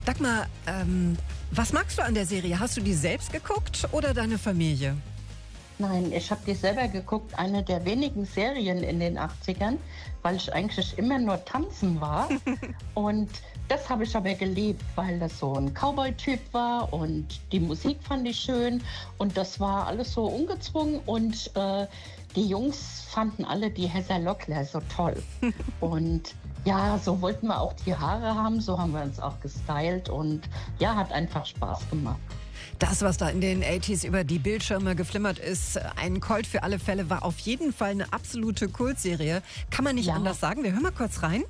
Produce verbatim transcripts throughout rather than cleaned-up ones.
Sag mal, ähm, was magst du an der Serie? Hast du die selbst geguckt oder deine Familie? Nein, ich habe die selber geguckt, eine der wenigen Serien in den achtzigern, weil ich eigentlich immer nur tanzen war. Und das habe ich aber geliebt, weil das so ein Cowboy-Typ war und die Musik fand ich schön und das war alles so ungezwungen und äh, die Jungs fanden alle die Heather Locklear so toll. Und ja, so wollten wir auch die Haare haben, so haben wir uns auch gestylt und ja, hat einfach Spaß gemacht. Das, was da in den achtziger über die Bildschirme geflimmert ist, ein Colt für alle Fälle, war auf jeden Fall eine absolute Kultserie. Kann man nicht Ja. anders sagen. Wir hören mal kurz rein.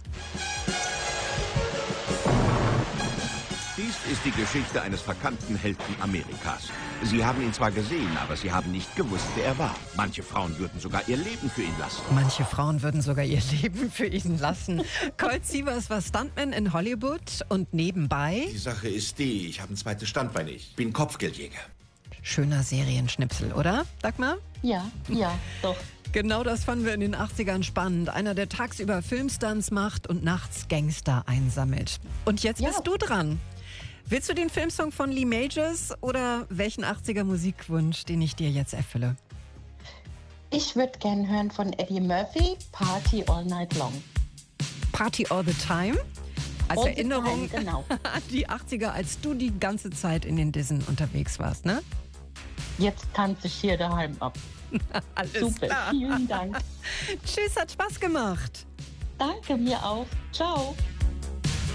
Dies ist die Geschichte eines verkannten Helden Amerikas. Sie haben ihn zwar gesehen, aber sie haben nicht gewusst, wer er war. Manche Frauen würden sogar ihr Leben für ihn lassen. Manche Frauen würden sogar ihr Leben für ihn lassen. Colt Sievers war Stuntman in Hollywood und nebenbei... Die Sache ist die, ich habe ein zweites Standbein. Ich bin Kopfgeldjäger. Schöner Serienschnipsel, oder, Dagmar? Ja, ja, doch. Genau das fanden wir in den achtzigern spannend. Einer, der tagsüber Filmstunts macht und nachts Gangster einsammelt. Und jetzt Ja. bist du dran. Willst du den Filmsong von Lee Majors oder welchen achtziger Musikwunsch, den ich dir jetzt erfülle? Ich würde gern hören von Eddie Murphy, Party All Night Long. Party All the Time? Als All the Erinnerung time, genau. an die achtziger, als du die ganze Zeit in den Dissen unterwegs warst, ne? Jetzt tanze ich hier daheim ab. Alles Super, klar. vielen Dank. Tschüss, hat Spaß gemacht. Danke, mir auch. Ciao.